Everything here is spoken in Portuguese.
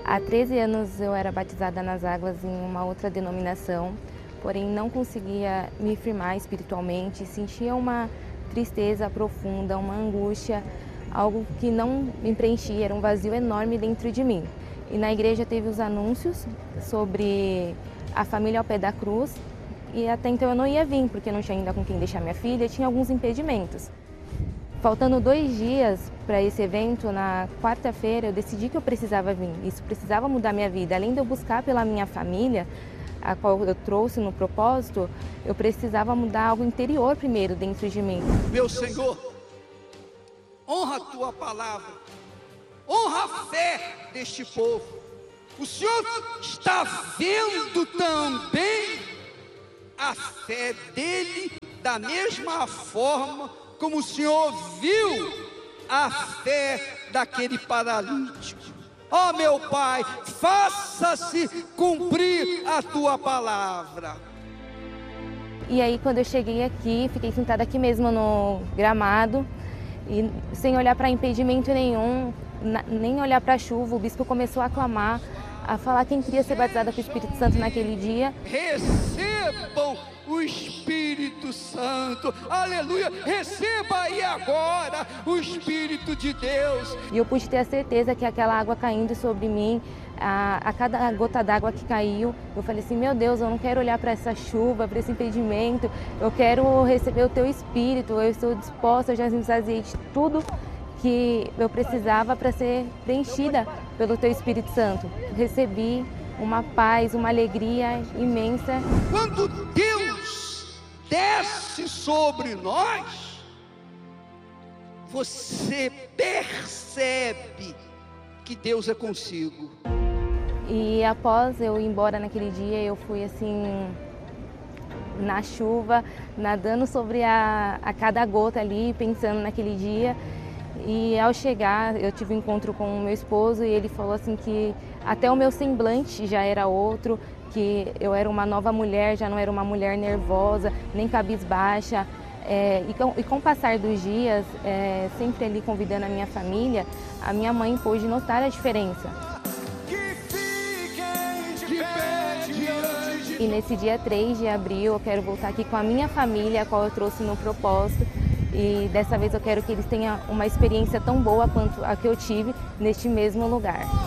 Há 13 anos eu era batizada nas águas em uma outra denominação, porém não conseguia me firmar espiritualmente, sentia uma tristeza profunda, uma angústia, algo que não me preenchia, era um vazio enorme dentro de mim. E na igreja teve os anúncios sobre a família ao pé da cruz e até então eu não ia vir, porque não tinha ainda com quem deixar minha filha, tinha alguns impedimentos. Faltando 2 dias para esse evento, na quarta-feira eu decidi que eu precisava vir, isso precisava mudar minha vida. Além de eu buscar pela minha família, a qual eu trouxe no propósito, eu precisava mudar algo interior primeiro dentro de mim. Meu Senhor, honra a tua palavra, honra a fé deste povo. O Senhor está vendo também a fé dele da mesma forma como o Senhor viu a fé daquele paralítico. Ó meu Pai, faça-se cumprir a tua palavra. E aí quando eu cheguei aqui, fiquei sentada aqui mesmo no gramado, e sem olhar para impedimento nenhum, nem olhar para a chuva, o bispo começou a clamar, a falar quem queria ser batizada com o Espírito Santo naquele dia. Recebam o Espírito Santo, aleluia, receba aí agora o Espírito de Deus. E eu pude ter a certeza que aquela água caindo sobre mim, a cada gota d'água que caiu, eu falei assim, meu Deus, eu não quero olhar para essa chuva, para esse impedimento, eu quero receber o teu Espírito, eu estou disposta, eu já me saciei de tudo que eu precisava para ser preenchida pelo teu Espírito Santo. Recebi uma paz, uma alegria imensa. Quando Deus desce sobre nós, você percebe que Deus é consigo. E após eu ir embora naquele dia, eu fui assim, na chuva, nadando sobre a cada gota ali, pensando naquele dia. E ao chegar, eu tive um encontro com o meu esposo e ele falou assim que até o meu semblante já era outro, que eu era uma nova mulher, já não era uma mulher nervosa, nem cabisbaixa. E com o passar dos dias, sempre ali convidando a minha família, a minha mãe pôde notar a diferença. E nesse dia 3 de abril eu quero voltar aqui com a minha família, a qual eu trouxe no propósito. E dessa vez eu quero que eles tenham uma experiência tão boa quanto a que eu tive neste mesmo lugar.